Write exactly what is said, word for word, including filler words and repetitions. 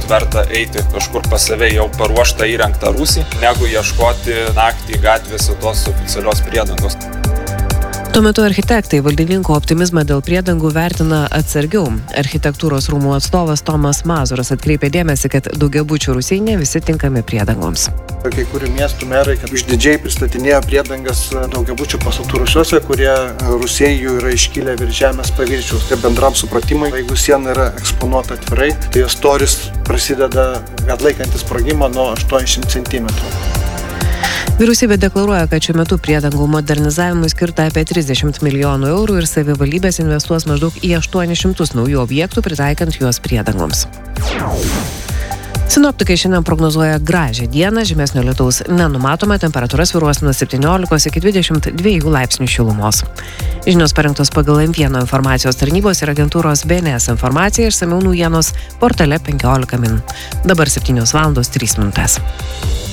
galbūt verta eiti kažkur pas save jau paruoštą įrengtą rūsį, negu ieškoti naktį gatvėse tos oficialios priedangos. Tuo metu architektai valdininkų optimizmą dėl priedangų vertina atsargiau. Architektūros rūmų atstovas Tomas Mazuras atkreipė dėmesį, kad daugiabučių rūsiai ne visi tinkami priedangoms. Kai kurių miestų merai išdidžiai pristatinėjo priedangas daugiabučių pastatų rūsiuose, kurie rūsiai jų yra iškilę virš žemės paviršiaus. Tai bendram supratimui, jeigu siena yra eksponuota atvirai, tai jos storis prasideda atlaikantis sprogimą nuo aštuoniasdešimt centimetrų. Vyriausybė deklaruoja, kad šiuo metu priedangų modernizavimui skirta apie trisdešimt milijonų eurų ir savivaldybės investuos maždaug į aštuonis šimtus naujų objektų, pritaikant juos priedangoms. Sinoptikai šiandien prognozuoja gražią dieną, žymesnio lietaus nenumatoma, temperatūra svyruos nuo septyniolikos iki dvidešimt dviejų laipsnių šilumos. Žinios parengtos pagal M vienas informacijos tarnybos ir agentūros B N S informaciją, išsamiau naujienos portale penkiolika min. Dabar septynios valandos trys minutės.